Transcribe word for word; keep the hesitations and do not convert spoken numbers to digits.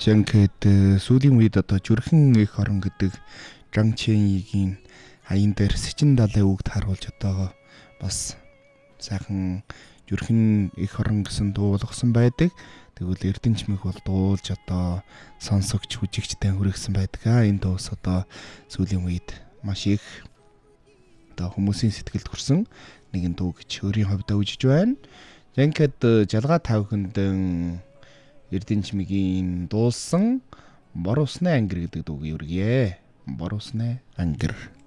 Жинхэнэ сүүлийн үед одоо Зүрхэн их орон гэдэг Жан Чэньигийн хаян дээр Сэчин далай үгд харуулж одоо бас сайхан Зүрхэн их орон гэсэн дуулгасан байдаг. Тэгвэл Эрдэнэчмийг бол дуулж одоо сонсогч хүжигчтэй хүргэсэн байдаг. А энэ дуус одоо сүүлийн үед маш их одоо хүмүүсийн сэтгэлд хүрсэн нэгэн дуу гэж өөрийн хувьдаа үзэж байна. Жинхэнэ жалгаа тавхиндэн Эрдэнэчмийн дуулсан Бор усны ангир гэдэг дууг өргөе. Бор усны ангир.